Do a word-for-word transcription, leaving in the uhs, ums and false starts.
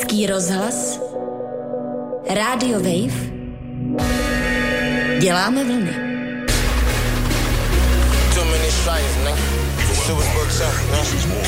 Český rozhlas, Radio Wave, děláme vlny. Too many strikes, nigga. Super booked up, no?